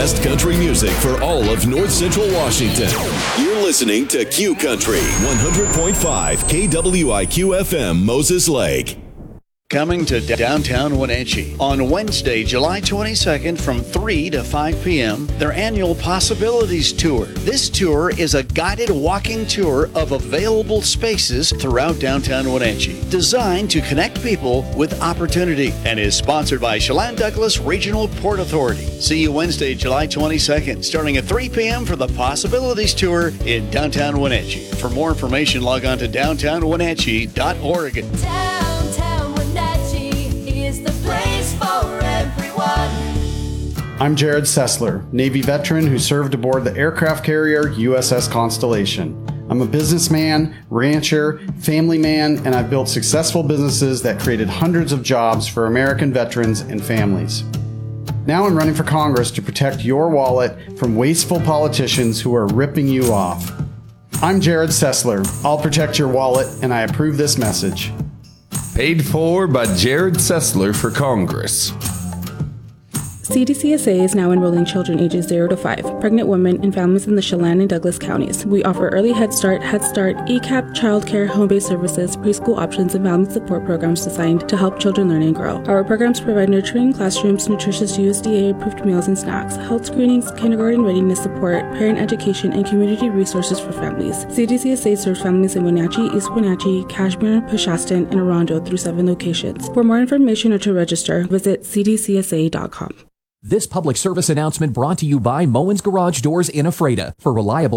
best country music for all of North Central Washington. You're listening to Q Country 100.5 KWIQ FM Moses Lake. Coming to downtown Wenatchee on Wednesday, July 22nd from 3 to 5 p.m., their annual Possibilities Tour. This tour is a guided walking tour of available spaces throughout downtown Wenatchee, designed to connect people with opportunity, and is sponsored by Chelan Douglas Regional Port Authority. See you Wednesday, July 22nd, starting at 3 p.m. for the Possibilities Tour in downtown Wenatchee. For more information, log on to downtownwenatchee.org. I'm Jared Sessler, Navy veteran who served aboard the aircraft carrier USS Constellation. I'm a businessman, rancher, family man, and I've built successful businesses that created hundreds of jobs for American veterans and families. Now I'm running for Congress to protect your wallet from wasteful politicians who are ripping you off. I'm Jared Sessler. I'll protect your wallet, and I approve this message. Paid for by Jared Sessler for Congress. CDCSA is now enrolling children ages 0 to 5, pregnant women, and families in the Chelan and Douglas counties. We offer early Head Start, ECAP, childcare, home-based services, preschool options, and family support programs designed to help children learn and grow. Our programs provide nurturing classrooms, nutritious USDA-approved meals and snacks, health screenings, kindergarten readiness support, parent education, and community resources for families. CDCSA serves families in Wenatchee, East Wenatchee, Cashmere, Peshastin, and Arundel through 7 locations. For more information or to register, visit cdcsa.com. This public service announcement brought to you by Moen's Garage Doors in Ephrata. For reliable